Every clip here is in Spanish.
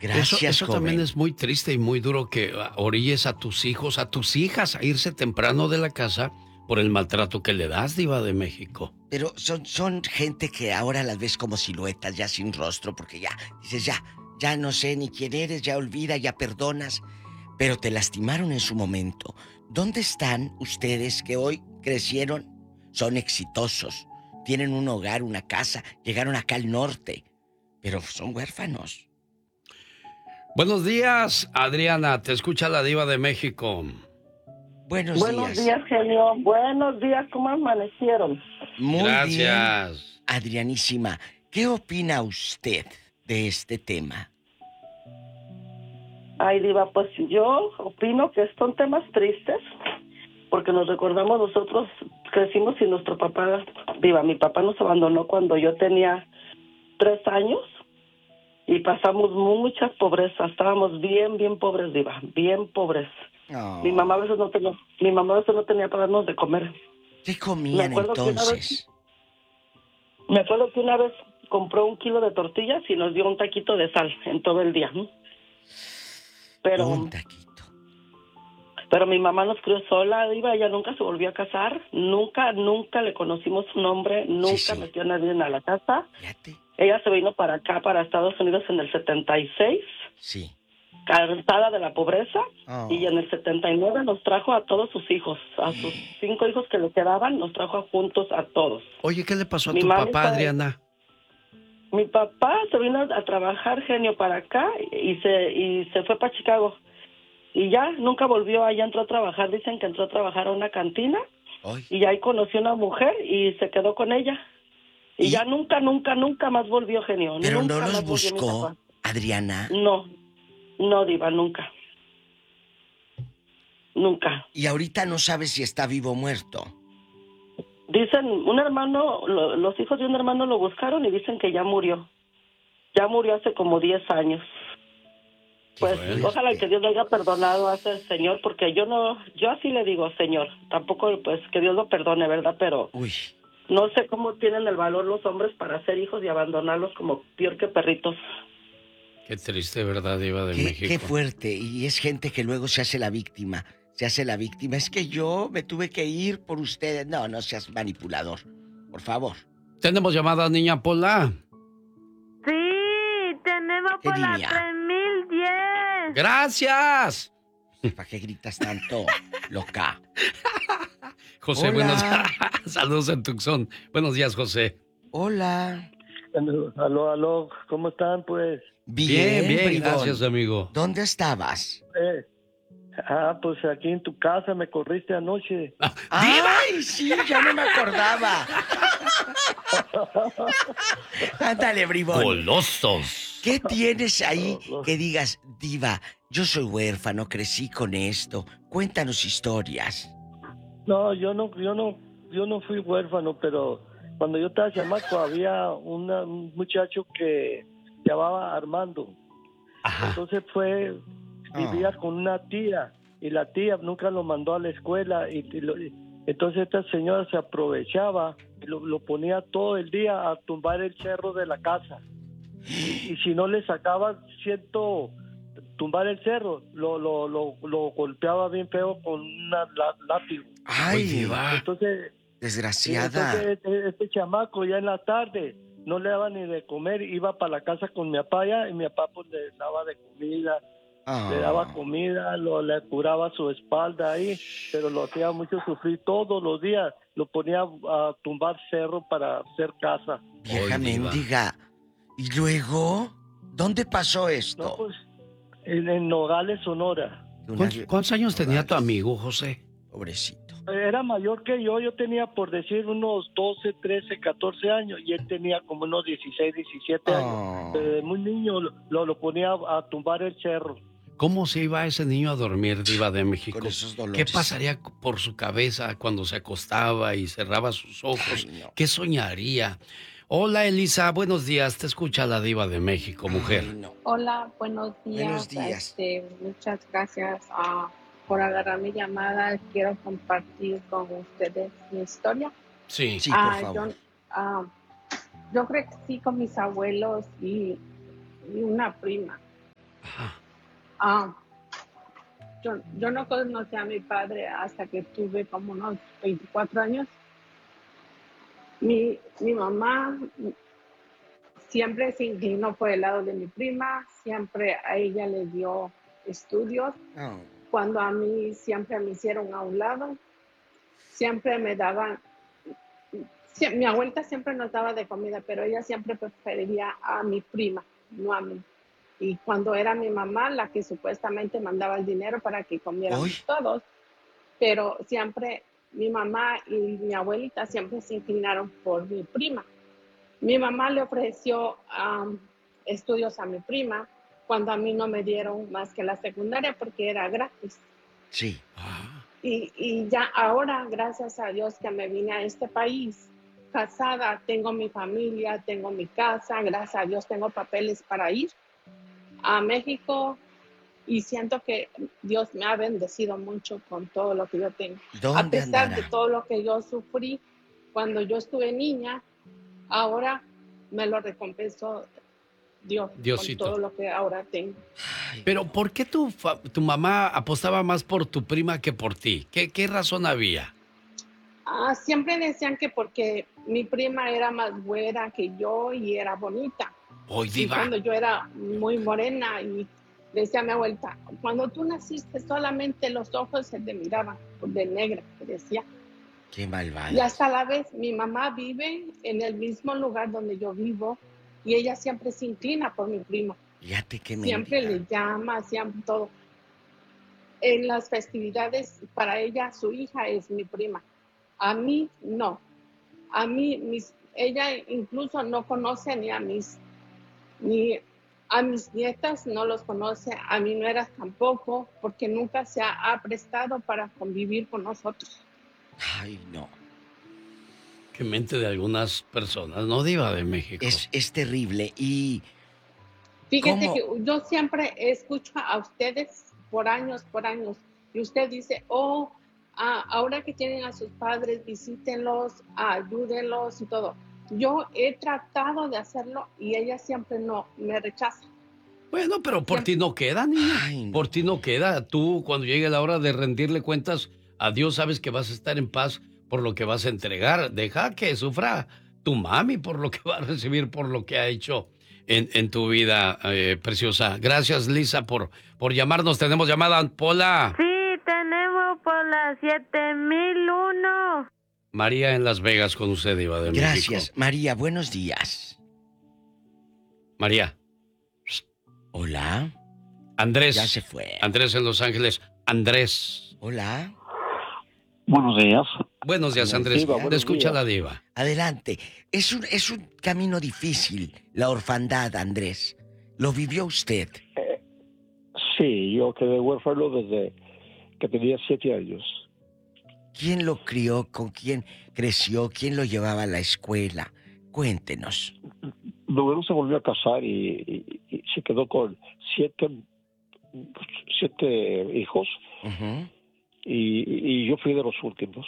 Gracias, eso joven. también es muy triste y muy duro que orilles a tus hijos, a tus hijas a irse temprano de la casa por el maltrato que le das, Diva de México. Pero son gente que ahora las ves como siluetas, ya sin rostro, porque ya, dices, ya no sé ni quién eres, ya olvida, ya perdonas, pero te lastimaron en su momento. ¿Dónde están ustedes que hoy crecieron? Son exitosos, tienen un hogar, una casa, llegaron acá al norte, pero son huérfanos. Buenos días, Adriana, te escucha la Diva de México. Buenos Buenos días. días, genio. Buenos días, ¿cómo amanecieron? Muy bien, Gracias. Adrianísima. ¿Qué opina usted de este tema? Ay, Diva, pues yo opino que son temas tristes, porque nos recordamos nosotros crecimos sin nuestro papá. Diva, mi papá nos abandonó cuando yo tenía 3 años y pasamos mucha pobreza. Estábamos bien pobres, Diva, bien pobres. Oh. Mi mamá a veces no tenía para darnos de comer. ¿Qué comían entonces? Me acuerdo que una vez compró 1 kilo de tortillas y nos dio un taquito de sal en todo el día. Pero un taquito. Pero mi mamá nos crió sola, Diva, ella nunca se volvió a casar, nunca le conocimos su nombre, nunca metió a nadie a la casa. Fíjate. Ella se vino para acá, para Estados Unidos en el 76. Sí. Cansada de la pobreza, y en el 79 nos trajo a todos sus hijos, a sus 5 hijos que le quedaban, nos trajo juntos a todos. Oye, ¿qué le pasó a tu papá, Adriana? Mi papá se vino a trabajar, genio, para acá y se fue para Chicago. Y ya nunca volvió, allá entró a trabajar, dicen que entró a trabajar a una cantina. Ay. Y ahí conoció una mujer y se quedó con ella. Y ya nunca más volvió, genio. Pero nunca no los más volvió mi buscó, papá. Adriana. No, Diva, nunca. Nunca. Y ahorita no sabes si está vivo o muerto. Dicen, los hijos de un hermano lo buscaron y dicen que ya murió. Ya murió hace como 10 años. Pues ojalá que Dios le haya perdonado a ese señor, porque yo así le digo, señor, tampoco pues que Dios lo perdone, ¿verdad? Pero no sé cómo tienen el valor los hombres para ser hijos y abandonarlos como peor que perritos. Qué triste, ¿verdad, Diva de México? Qué fuerte, y es gente que luego se hace la víctima. Es que yo me tuve que ir por ustedes. No seas manipulador, por favor. ¿Tenemos llamada, niña Pola? Sí, tenemos ¿Qué por la línea? 3010. ¡Gracias! ¿Para qué gritas tanto, loca? José, Hola. buenos días. Saludos en Tucson. Buenos días, José. Hola. Aló, ¿cómo están, pues? Bien, bribón. gracias, amigo. ¿Dónde estabas? Pues aquí en tu casa me corriste anoche. ¡Ay, sí! Ya no me acordaba. Ándale, bribón. ¡Golosos! ¿Qué tienes ahí que digas, Diva, yo soy huérfano, crecí con esto? Cuéntanos historias. No, yo no fui huérfano, pero cuando yo estaba chamaco había un muchacho que se llamaba Armando. Ajá. Entonces vivía con una tía y la tía nunca lo mandó a la escuela entonces esta señora se aprovechaba y lo ponía todo el día a tumbar el cerro de la casa. Y si no le sacaba tumbar el cerro, lo golpeaba bien feo con una látigo. ¡Ay, Diva! Entonces, desgraciada! este chamaco ya en la tarde no le daba ni de comer, iba para la casa con mi papá allá, y mi papá pues le daba de comida, le daba comida, le curaba su espalda ahí, pero lo hacía mucho sufrir todos los días, lo ponía a tumbar cerro para hacer casa. Vieja mendiga. ¿Y luego? ¿Dónde pasó esto? No, pues, en Nogales, Sonora. ¿Cuántos años tenía tu amigo, José? Pobrecito. Era mayor que yo tenía por decir unos 12, 13, 14 años y él tenía como unos 16, 17 años. Desde muy niño lo ponía a tumbar el cerro. ¿Cómo se iba ese niño a dormir, Diva de México? Con esos dolores. ¿Qué pasaría por su cabeza cuando se acostaba y cerraba sus ojos? Ay, no. ¿Qué soñaría? Hola, Elisa, buenos días. Te escucha la Diva de México, mujer. Ay, no. Hola, buenos días. Buenos días. Muchas gracias por agarrar mi llamada. Quiero compartir con ustedes mi historia. Sí, por favor. Yo crecí con mis abuelos y una prima. Ah, yo no conocí a mi padre hasta que tuve como unos 24 años. Mi mamá siempre se inclinó por el lado de mi prima, siempre a ella le dio estudios, Oh. cuando a mí siempre me hicieron a un lado, siempre me daban, mi abuelita siempre nos daba de comida, pero ella siempre prefería a mi prima, no a mí. Y cuando era mi mamá la que supuestamente mandaba el dinero para que Hoy. comiéramos todos, pero siempre mi mamá y mi abuelita siempre se inclinaron por mi prima. Mi mamá le ofreció estudios a mi prima cuando a mí no me dieron más que la secundaria porque era gratis. Sí. Y ya ahora, gracias a Dios que me vine a este país, casada, tengo mi familia, tengo mi casa, gracias a Dios tengo papeles para ir a México y siento que Dios me ha bendecido mucho con todo lo que yo tengo. A ¿Dónde pesar de andará? todo lo que yo sufrí cuando yo estuve niña, ahora me lo recompensó Dios con Diosito. todo lo que ahora tengo. Pero ¿por qué tu mamá apostaba más por tu prima que por ti? ¿Qué razón había? Siempre decían que porque mi prima era más güera que yo y era bonita. Hoy, Y diva. cuando yo era muy morena y decía a mi abuelita, cuando tú naciste solamente los ojos se te miraban de negra, que decía. Qué malvada. Y hasta la vez mi mamá vive en el mismo lugar donde yo vivo y ella siempre se inclina por mi prima. Fíjate qué Siempre mendiga. le llama, siempre todo. En las festividades, para ella, su hija es mi prima. A mí, no. A mí, ella incluso no conoce ni a mis nietas, no los conoce, a mi nuera tampoco, porque nunca se ha prestado para convivir con nosotros. Ay, no. Qué mente de algunas personas, ¿no, diva de México? Es terrible. Y Fíjate ¿cómo? que yo siempre escucho a ustedes por años, y usted dice, ahora que tienen a sus padres, visítenlos, ayúdenlos y todo. Yo he tratado de hacerlo y ella siempre no, me rechaza. Bueno, pero por Siempre. ti no queda, niña. Ay, no. Por ti no queda. Tú, cuando llegue la hora de rendirle cuentas a Dios, sabes que vas a estar en paz por lo que vas a entregar. Deja que sufra tu mami por lo que va a recibir, por lo que ha hecho en tu vida, preciosa. Gracias, Lisa, por llamarnos. Tenemos llamada, Pola. Sí, tenemos por la 7001. María en Las Vegas con usted, diva de México. Gracias, María. Buenos días. María. Hola. Andrés. Ya se fue. Andrés en Los Ángeles. Andrés. Hola. Buenos días. Buenos días, Andrés. Diva, Te escucha días. la diva. Adelante. Es un camino difícil, la orfandad, Andrés. ¿Lo vivió usted? Sí, yo quedé huérfano desde que tenía 7 años. ¿Quién lo crió? ¿Con quién creció? ¿Quién lo llevaba a la escuela? Cuéntenos. Luego se volvió a casar y se quedó con siete hijos. Uh-huh. Y yo fui de los últimos.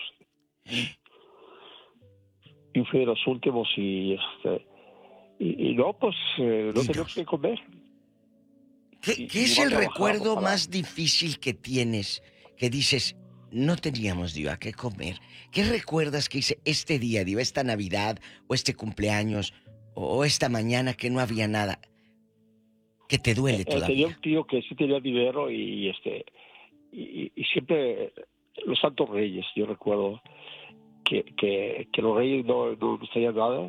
Yo fui de los últimos y no, pues no teníamos que comer. ¿Qué es el recuerdo más difícil que tienes? Que dices, no teníamos, Diva, qué comer. ¿Qué recuerdas que hice este día, Diva, esta Navidad, o este cumpleaños, o esta mañana que no había nada? Que te duele todavía. Tenía un tío que sí tenía dinero y siempre los Santos Reyes, yo recuerdo que los Reyes no nos traían nada.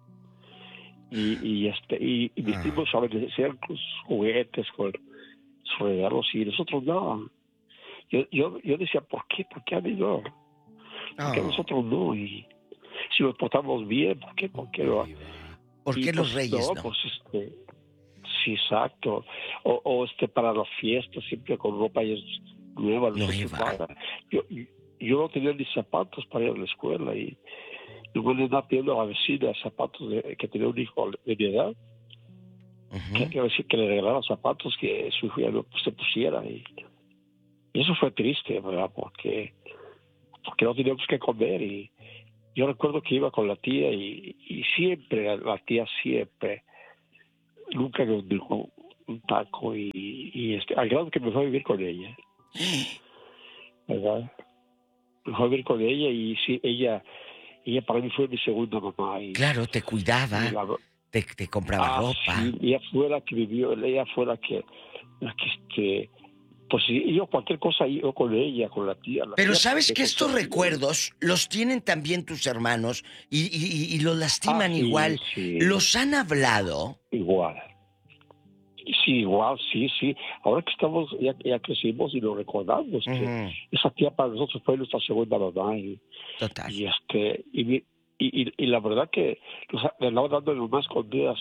Y mis primos hacían juguetes con sus regalos y nosotros no. Yo decía, ¿por qué? ¿Por qué a mí no? ¿Por qué a nosotros no? Y si nos portamos bien, ¿por qué? ¿Por qué no? ¿Por qué los Reyes no? Pues sí, exacto. O para las fiestas, siempre con ropa nueva. Yo no tenía ni zapatos para ir a la escuela y luego le andaba pidiendo a la vecina zapatos que tenía un hijo de mi edad. Uh-huh. que le regalara zapatos que su hijo ya no se pusiera y eso fue triste, ¿verdad? Porque no teníamos que comer y yo recuerdo que iba con la tía y siempre, la tía siempre, nunca nos dijo un taco y y al grado que me fue a vivir con ella, ¿verdad? Me fue a vivir con ella y sí, ella para mí fue mi segunda mamá. Claro, te cuidaba, te compraba ropa. Sí, ella fue la que vivió, ella fue la que pues yo cualquier cosa, yo con ella, con la tía. Pero tía, sabes que estos recuerdos los tienen también tus hermanos y los lastiman igual. Sí. ¿Los han hablado? Igual. Sí, igual, sí. Ahora que estamos, ya crecimos y lo recordamos, que esa tía para nosotros fue nuestra segunda mamá. Total. Y la verdad que le andaba dando nomás escondidas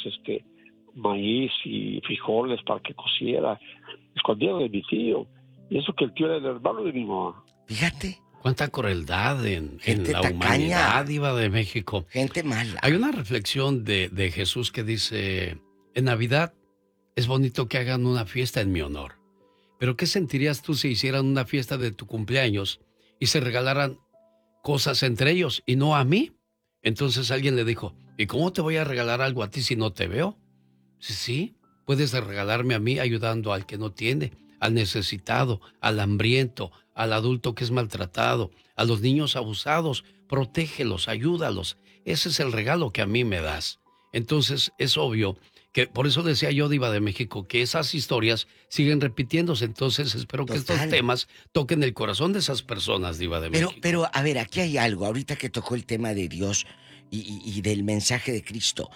maíz y frijoles para que cociera, escondido de mi tío. Y eso que el tío era el hermano de mi mamá. Fíjate. Cuánta crueldad en la tacaña. humanidad, Diva de México. Gente mala. Hay una reflexión de Jesús que dice, en Navidad es bonito que hagan una fiesta en mi honor. Pero ¿qué sentirías tú si hicieran una fiesta de tu cumpleaños y se regalaran cosas entre ellos y no a mí? Entonces alguien le dijo, ¿y cómo te voy a regalar algo a ti si no te veo? Sí, puedes regalarme a mí ayudando al que no tiene, al necesitado, al hambriento, al adulto que es maltratado, a los niños abusados. Protégelos, ayúdalos. Ese es el regalo que a mí me das. Entonces es obvio que por eso decía yo, Diva de México, que esas historias siguen repitiéndose. Entonces espero que estos temas toquen el corazón de esas personas, Diva de México. Pero a ver, aquí hay algo. Ahorita que tocó el tema de Dios y del mensaje de Cristo.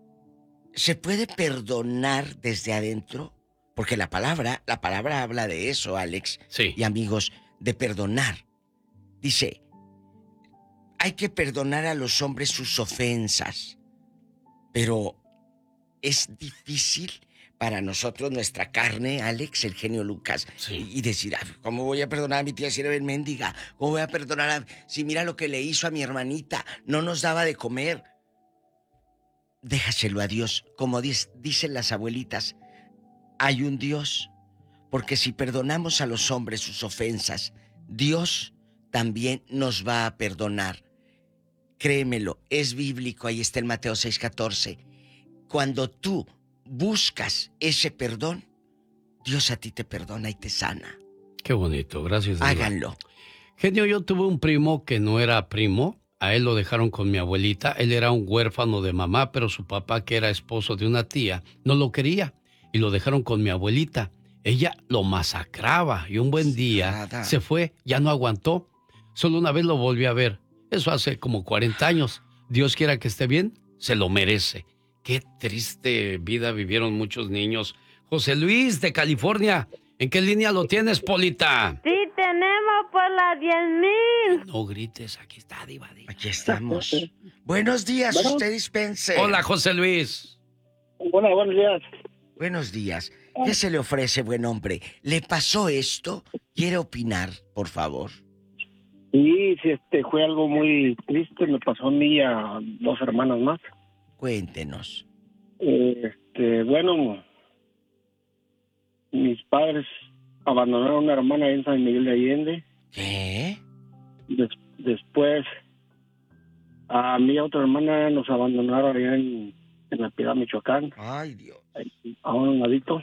¿Se puede perdonar desde adentro? Porque la palabra habla de eso, Alex. Sí. Y amigos, de perdonar. Dice, hay que perdonar a los hombres sus ofensas. Pero es difícil para nosotros, nuestra carne, Alex, el genio Lucas, y decir, ¿cómo voy a perdonar a mi tía si era bien mendiga? ¿Cómo voy a perdonar si mira lo que le hizo a mi hermanita? No nos daba de comer. Déjaselo a Dios. Como dicen las abuelitas, hay un Dios. Porque si perdonamos a los hombres sus ofensas, Dios también nos va a perdonar. Créemelo, es bíblico, ahí está en Mateo 6:14. Cuando tú buscas ese perdón, Dios a ti te perdona y te sana. Qué bonito, gracias. Diva. Háganlo. Genio, yo tuve un primo que no era primo. A él lo dejaron con mi abuelita. Él era un huérfano de mamá, pero su papá, que era esposo de una tía, no lo quería. Y lo dejaron con mi abuelita. Ella lo masacraba y un buen día se fue, ya no aguantó. Solo una vez lo volví a ver. Eso hace como 40 años. Dios quiera que esté bien, se lo merece. Qué triste vida vivieron muchos niños. José Luis, de California. ¿En qué línea lo tienes, Polita? Sí, tenemos por las 10,000. No grites, aquí está, Diva. Aquí estamos. Buenos días, usted dispense. Hola, José Luis. Hola, buenos días. Buenos días. ¿Qué se le ofrece, buen hombre? ¿Le pasó esto? ¿Quiere opinar, por favor? Sí, fue algo muy triste. Me pasó a mí y a 2 hermanas más. Cuéntenos. Bueno, mis padres abandonaron a una hermana en San Miguel de Allende. ¿Qué? Después, a mí y a otra hermana nos abandonaron allá en La Piedad, Michoacán. Ay, Dios. A un ladito.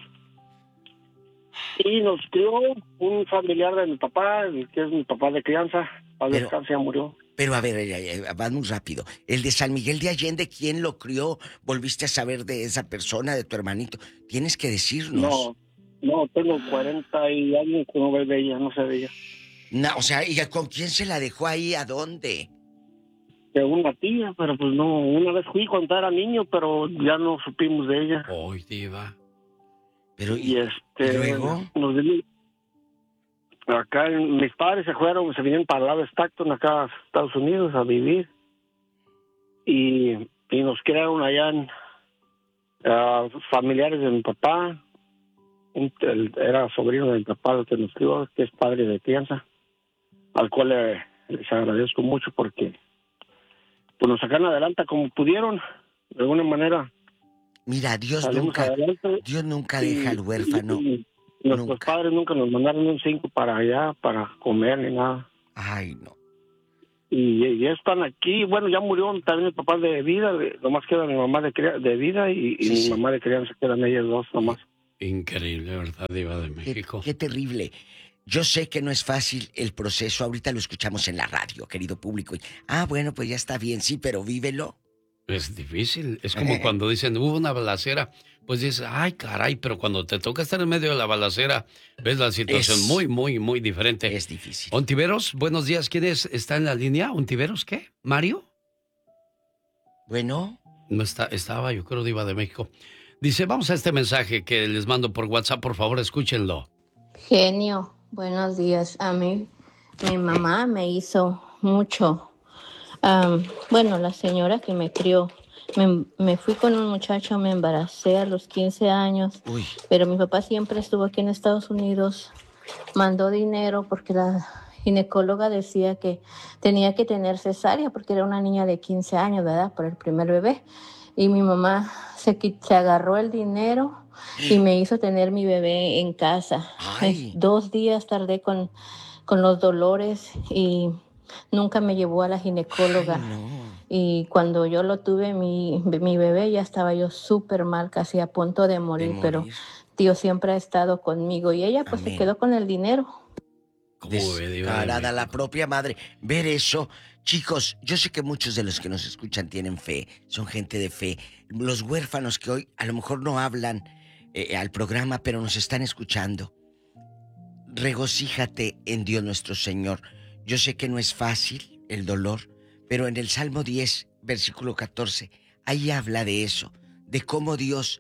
Y nos crió un familiar de mi papá, que es mi papá de crianza. Al descanso ya murió. Pero a ver, vamos rápido. El de San Miguel de Allende, ¿quién lo crió? ¿Volviste a saber de esa persona, de tu hermanito? Tienes que decirnos. No, tengo 40 y años que no veo de ella, no sé de ella. No, o sea, ¿y con quién se la dejó ahí? ¿A dónde? De una tía, pero pues no. Una vez fui cuando era niño, pero ya no supimos de ella. Ay, Diva. Pero, ¿y luego? Acá mis padres se vinieron para el lado de Stockton, acá a Estados Unidos, a vivir. Y nos crearon allá familiares de mi papá. Era sobrino de mi papá, que nos crió, que es padre de crianza, al cual les agradezco mucho porque pues nos sacaron adelante como pudieron, de alguna manera. Mira, Dios nunca deja al huérfano. Nuestros padres nunca nos mandaron un 5 para allá, para comer ni nada. Ay, no. Y ya están aquí. Bueno, ya murió también mi papá de vida, nomás queda mi mamá de vida y mi mamá de crianza, quedan ellas 2 nomás. Increíble, ¿verdad, Diva de México? Qué terrible. Yo sé que no es fácil el proceso, ahorita lo escuchamos en la radio, querido público. Bueno, pues ya está bien, sí, pero vívelo. Es difícil, es como cuando dicen, hubo una balacera, pues dices, ay, caray, pero cuando te toca estar en medio de la balacera, ves la situación muy, muy, muy diferente. Es difícil. Ontiveros, buenos días, ¿quién está en la línea? ¿Ontiveros qué? ¿Mario? Bueno. No estaba, yo creo, Diva de México. Dice, vamos a este mensaje que les mando por WhatsApp, por favor, escúchenlo. Genio, buenos días. A mí, mi mamá me hizo mucho. La señora que me crió, me fui con un muchacho, me embaracé a los 15 años, pero mi papá siempre estuvo aquí en Estados Unidos, mandó dinero porque la ginecóloga decía que tenía que tener cesárea porque era una niña de 15 años, ¿verdad? Por el primer bebé. Y mi mamá se agarró el dinero y me hizo tener mi bebé en casa. 2 días tardé con los dolores y nunca me llevó a la ginecóloga. Y cuando yo lo tuve, mi bebé, ya estaba yo súper mal, casi a punto de morir. Pero Dios siempre ha estado conmigo y ella pues se quedó con el dinero. Descarada la propia madre. Ver eso, chicos, yo sé que muchos de los que nos escuchan tienen fe, son gente de fe. Los huérfanos que hoy a lo mejor no hablan al programa, pero nos están escuchando. Regocíjate en Dios nuestro Señor. Yo sé que no es fácil el dolor, pero en el Salmo 10, versículo 14, ahí habla de eso, de cómo Dios,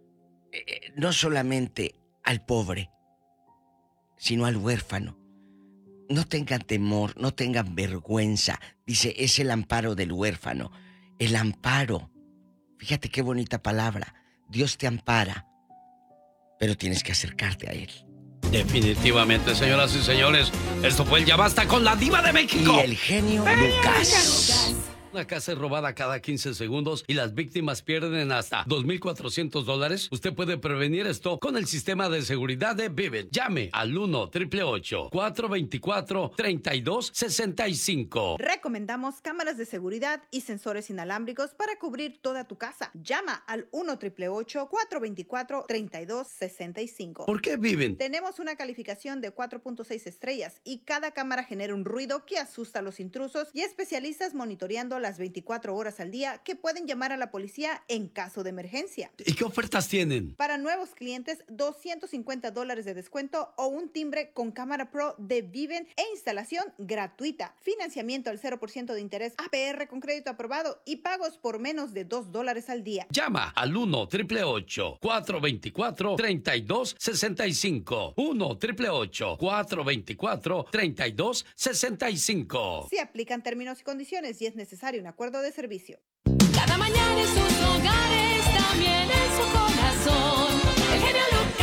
no solamente al pobre, sino al huérfano. No tengan temor, no tengan vergüenza. Dice, es el amparo del huérfano. El amparo. Fíjate qué bonita palabra. Dios te ampara, pero tienes que acercarte a Él. Definitivamente, señoras y señores, esto fue el Ya Basta con la Diva de México. Y el genio Lucas. Una casa es robada cada 15 segundos y las víctimas pierden hasta $2,400. Usted puede prevenir esto con el sistema de seguridad de Vivint. Llame al 1-888-424-3265. Recomendamos cámaras de seguridad y sensores inalámbricos para cubrir toda tu casa. Llama al 1-888-424-3265. ¿Por qué Vivint? Tenemos una calificación de 4.6 estrellas y cada cámara genera un ruido que asusta a los intrusos y especialistas monitoreando las 24 horas al día que pueden llamar a la policía en caso de emergencia. ¿Y qué ofertas tienen? Para nuevos clientes, $250 de descuento o un timbre con cámara pro de Vivint e instalación gratuita. Financiamiento al 0% de interés APR con crédito aprobado y pagos por menos de $2 al día. Llama al 1-888-424-3265. 1-888-424-3265. Se aplican términos y condiciones y es necesario un acuerdo de servicio. Cada mañana en sus hogares, también en su corazón, el genio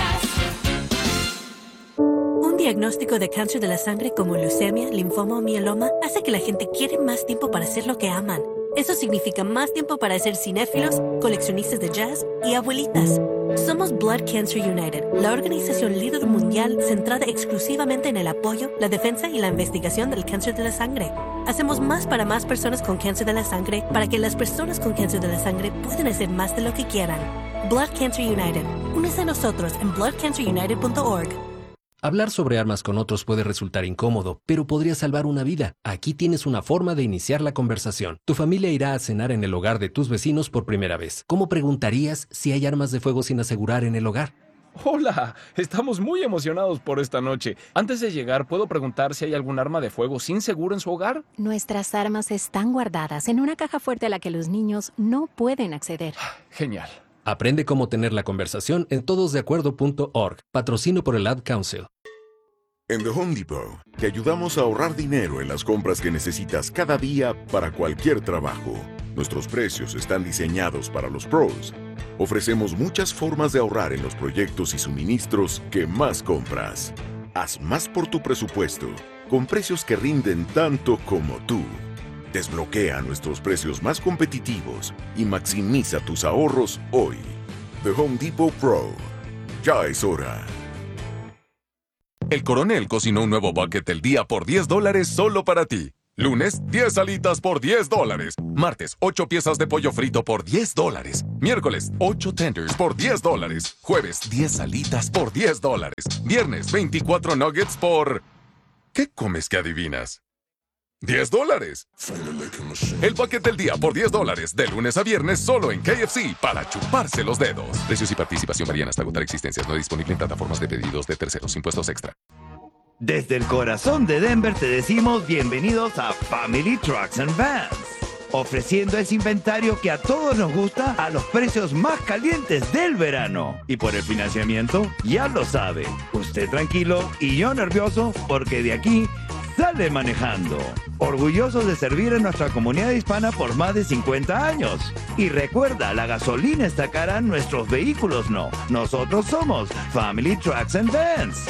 Lucas. Un diagnóstico de cáncer de la sangre como leucemia, linfoma o mieloma hace que la gente quiere más tiempo para hacer lo que aman. Eso significa más tiempo para ser cinéfilos, coleccionistas de jazz y abuelitas. Somos Blood Cancer United, la organización líder mundial centrada exclusivamente en el apoyo, la defensa y la investigación del cáncer de la sangre. Hacemos más para más personas con cáncer de la sangre para que las personas con cáncer de la sangre puedan hacer más de lo que quieran. Blood Cancer United. Únese a nosotros en bloodcancerunited.org. Hablar sobre armas con otros puede resultar incómodo, pero podría salvar una vida. Aquí tienes una forma de iniciar la conversación. Tu familia irá a cenar en el hogar de tus vecinos por primera vez. ¿Cómo preguntarías si hay armas de fuego sin asegurar en el hogar? Hola, estamos muy emocionados por esta noche. Antes de llegar, ¿puedo preguntar si hay algún arma de fuego sin seguro en su hogar? Nuestras armas están guardadas en una caja fuerte a la que los niños no pueden acceder. Genial. Aprende cómo tener la conversación en todosdeacuerdo.org. Patrocino por el Ad Council. En The Home Depot, te ayudamos a ahorrar dinero en las compras que necesitas cada día para cualquier trabajo. Nuestros precios están diseñados para los pros. Ofrecemos muchas formas de ahorrar en los proyectos y suministros que más compras. Haz más por tu presupuesto, con precios que rinden tanto como tú. Desbloquea nuestros precios más competitivos y maximiza tus ahorros hoy. The Home Depot Pro. Ya es hora. El Coronel cocinó un nuevo bucket del día por $10 solo para ti. Lunes, 10 alitas por $10. Martes, 8 piezas de pollo frito por $10. Miércoles, 8 tenders por $10. Jueves, 10 alitas por $10. Viernes, 24 nuggets por... ¿Qué comes que adivinas? $10. El paquete del día por $10. De lunes a viernes solo en KFC para chuparse los dedos. Precios y participación varían hasta agotar existencias. No disponible en plataformas de pedidos de terceros. Impuestos extra. Desde el corazón de Denver te decimos bienvenidos a Family Trucks and Vans, ofreciendo ese inventario que a todos nos gusta a los precios más calientes del verano. Y por el financiamiento, ya lo sabe, usted tranquilo y yo nervioso porque de aquí sale manejando. Orgullosos de servir a nuestra comunidad hispana por más de 50 años. Y recuerda, la gasolina está cara, nuestros vehículos no. Nosotros somos Family Trucks and Vans.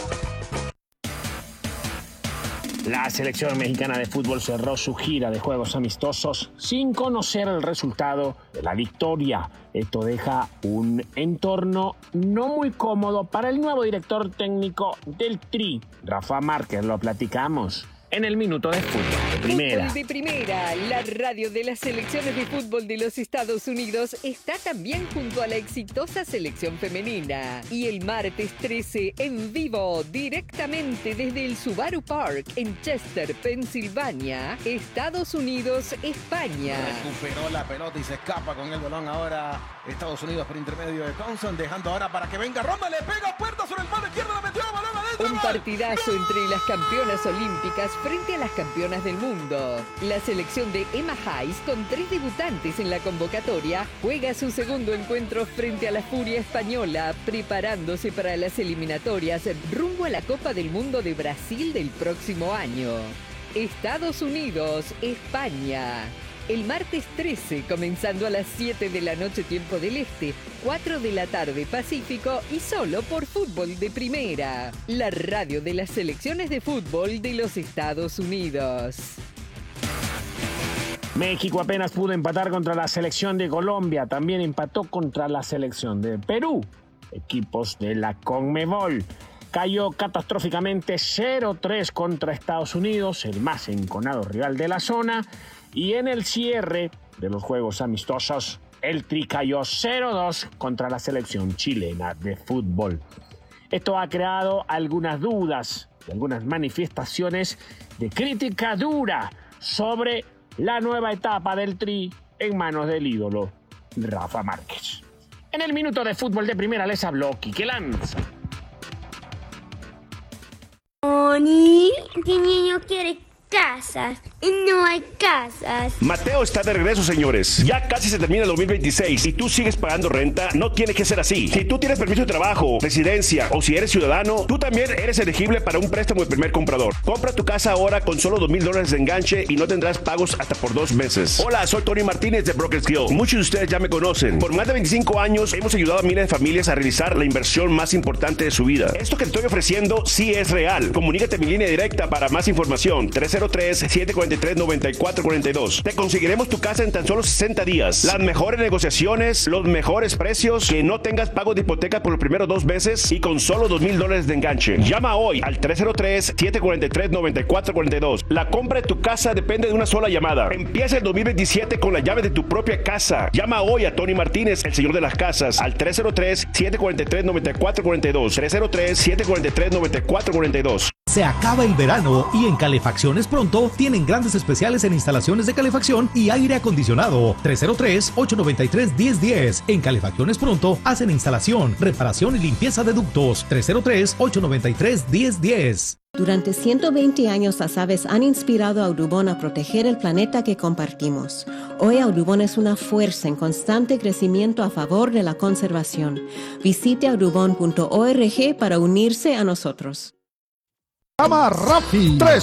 La selección mexicana de fútbol cerró su gira de juegos amistosos sin conocer el resultado de la victoria. Esto deja un entorno no muy cómodo para el nuevo director técnico del Tri, Rafa Márquez. Lo platicamos en el Minuto de Fútbol de Primera. Fútbol de Primera, la radio de las selecciones de fútbol de los Estados Unidos, está también junto a la exitosa selección femenina. Y el martes 13, en vivo, directamente desde el Subaru Park en Chester, Pensilvania, Estados Unidos, España. Recuperó la pelota y se escapa con el balón ahora Estados Unidos por intermedio de Thompson, dejando ahora para que venga Ronda, le pega puerta sobre el palo izquierdo, la metió, balón adentro. Un partidazo entre las campeonas olímpicas frente a las campeonas del mundo. La selección de Emma Hayes, con 3 debutantes en la convocatoria, juega su segundo encuentro frente a la Furia española, preparándose para las eliminatorias rumbo a la Copa del Mundo de Brasil del próximo año. Estados Unidos, España. El martes 13, comenzando a las 7 de la noche tiempo del Este, 4 de la tarde Pacífico y solo por Fútbol de Primera, la radio de las selecciones de fútbol de los Estados Unidos. México apenas pudo empatar contra la selección de Colombia, también empató contra la selección de Perú, equipos de la CONMEBOL. Cayó catastróficamente 0-3 contra Estados Unidos, el más enconado rival de la zona. Y en el cierre de los juegos amistosos, el Tri cayó 0-2 contra la selección chilena de fútbol. Esto ha creado algunas dudas y algunas manifestaciones de crítica dura sobre la nueva etapa del Tri en manos del ídolo Rafa Márquez. En el Minuto de Fútbol de Primera les habló Quique Lanza. Oni, ¿qué niño quiere casas? No hay casas. Mateo está de regreso, señores. Ya casi se termina el 2026 y tú sigues pagando renta. No tiene que ser así. Si tú tienes permiso de trabajo, residencia o si eres ciudadano, tú también eres elegible para un préstamo de primer comprador. Compra tu casa ahora con solo $2,000 de enganche y no tendrás pagos hasta por 2 meses. Hola, soy Tony Martínez de Brokers Guild. Muchos de ustedes ya me conocen. Por más de 25 años hemos ayudado a miles de familias a realizar la inversión más importante de su vida. Esto que te estoy ofreciendo sí es real. Comunícate a mi línea directa para más información. 303-743-9442. Te conseguiremos tu casa en tan solo 60 días. Las mejores negociaciones, los mejores precios, que no tengas pago de hipoteca por los primeros 2 meses y con solo $2,000 de enganche. Llama hoy al 303-743-9442. La compra de tu casa depende de una sola llamada. Empieza el 2027 con la llave de tu propia casa. Llama hoy a Tony Martínez, el señor de las casas, al 303-743-9442. 303-743-9442. Se acaba el verano y en Calefacciones Pronto tienen grandes especiales en instalaciones de calefacción y aire acondicionado. 303-893-1010. En Calefacciones Pronto hacen instalación, reparación y limpieza de ductos. 303-893-1010. Durante 120 años las aves han inspirado a Audubon a proteger el planeta que compartimos. Hoy Audubon es una fuerza en constante crecimiento a favor de la conservación. Visite audubon.org para unirse a nosotros. Llama Rappi